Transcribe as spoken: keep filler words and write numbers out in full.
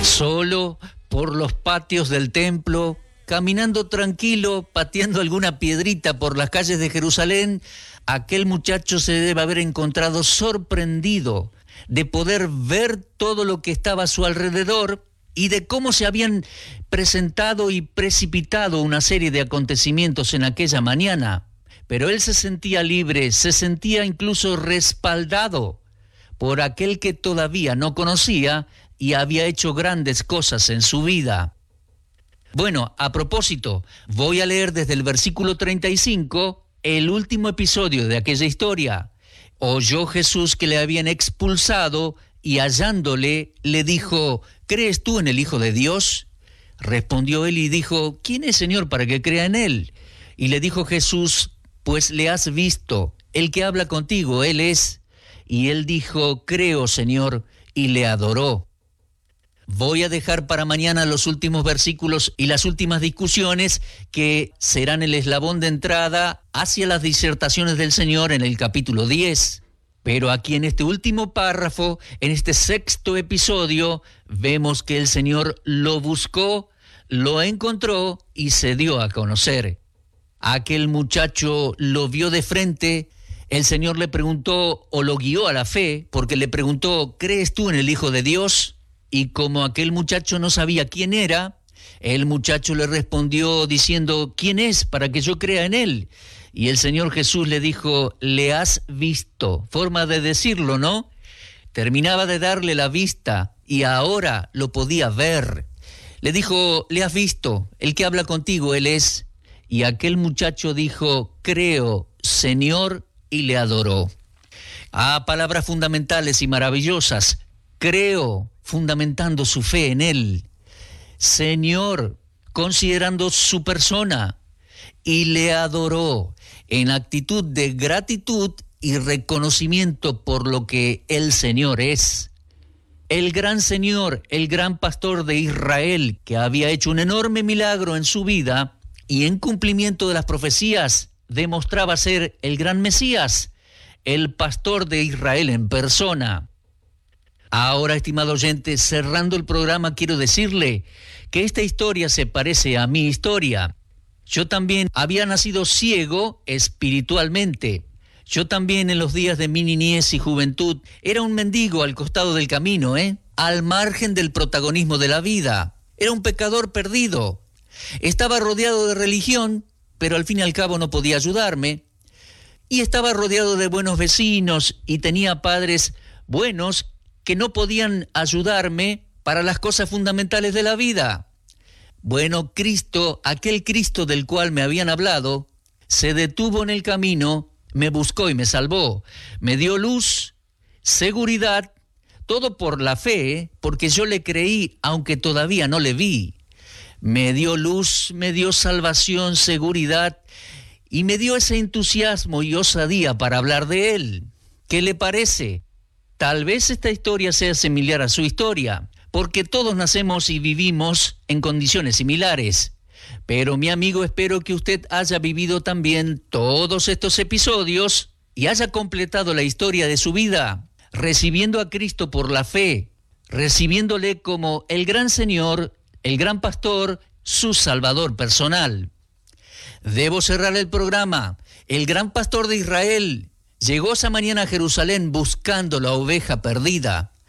Solo por los patios del templo, caminando tranquilo, pateando alguna piedrita por las calles de Jerusalén, aquel muchacho se debe haber encontrado sorprendido de poder ver todo lo que estaba a su alrededor y de cómo se habían presentado y precipitado una serie de acontecimientos en aquella mañana. Pero él se sentía libre, se sentía incluso respaldado por aquel que todavía no conocía y había hecho grandes cosas en su vida. Bueno, a propósito, voy a leer desde el versículo treinta y cinco el último episodio de aquella historia. Oyó Jesús que le habían expulsado y hallándole le dijo: ¿crees tú en el Hijo de Dios? Respondió él y dijo: ¿quién es, Señor, para que crea en él? Y le dijo Jesús: pues le has visto, el que habla contigo, él es. Y él dijo: creo, Señor, y le adoró. Voy a dejar para mañana los últimos versículos y las últimas discusiones que serán el eslabón de entrada hacia las disertaciones del Señor en el capítulo diez. Pero aquí en este último párrafo, en este sexto episodio, vemos que el Señor lo buscó, lo encontró y se dio a conocer. Aquel muchacho lo vio de frente. El Señor le preguntó o lo guió a la fe porque le preguntó: ¿crees tú en el Hijo de Dios? Y como aquel muchacho no sabía quién era, el muchacho le respondió diciendo: ¿quién es para que yo crea en él? Y el Señor Jesús le dijo: le has visto. Forma de decirlo, ¿no? Terminaba de darle la vista y ahora lo podía ver. Le dijo: le has visto, el que habla contigo, él es. Y aquel muchacho dijo: creo, Señor, y le adoró. Ah, palabras fundamentales y maravillosas. Creo, fundamentando su fe en él. Señor, considerando su persona. Y le adoró en actitud de gratitud y reconocimiento por lo que el Señor es. El gran Señor, el gran pastor de Israel, que había hecho un enorme milagro en su vida y en cumplimiento de las profecías, demostraba ser el gran Mesías, el pastor de Israel en persona. Ahora, estimado oyente, cerrando el programa, quiero decirle que esta historia se parece a mi historia. Yo también había nacido ciego espiritualmente. Yo también en los días de mi niñez y juventud era un mendigo al costado del camino, ¿eh? Al margen del protagonismo de la vida. Era un pecador perdido. Estaba rodeado de religión, pero al fin y al cabo no podía ayudarme. Y estaba rodeado de buenos vecinos y tenía padres buenos que no podían ayudarme para las cosas fundamentales de la vida. Bueno, Cristo, aquel Cristo del cual me habían hablado, se detuvo en el camino, me buscó y me salvó. Me dio luz, seguridad, todo por la fe, porque yo le creí, aunque todavía no le vi. Me dio luz, me dio salvación, seguridad, y me dio ese entusiasmo y osadía para hablar de él. ¿Qué le parece? Tal vez esta historia sea similar a su historia, porque todos nacemos y vivimos en condiciones similares. Pero mi amigo, espero que usted haya vivido también todos estos episodios y haya completado la historia de su vida, recibiendo a Cristo por la fe, recibiéndole como el gran Señor, el gran pastor, su Salvador personal. Debo cerrar el programa. El gran pastor de Israel llegó esa mañana a Jerusalén buscando la oveja perdida.